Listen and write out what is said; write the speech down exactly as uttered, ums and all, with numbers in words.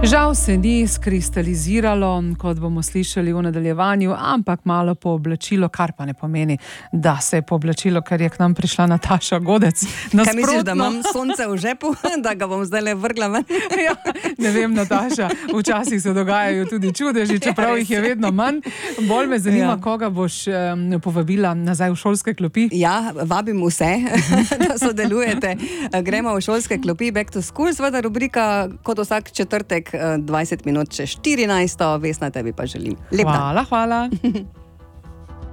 Žal se ni skristaliziralo, kot bomo slišali v nadaljevanju, ampak malo pooblačilo, kar pa ne pomeni, da se je pooblačilo, ker je k nam prišla Nataša Godec. Nasprotno... Kaj misliš, da imam sonce v žepu, da ga bom zdaj le vrgla ven? Ja, ne vem, Nataša, včasih se dogajajo tudi čudeži, čeprav jih je vedno manj. Bolj me zanima, ja. Koga boš um, povabila nazaj v šolske klopi? Ja, vabim vse, da sodelujete. Gremo v šolske klopi, Back to School, seveda rubrika kot vsak četrtek, dvajset minut čez štirinajsto, Vesna, tebi pa želim lep dan. Hvala, hvala.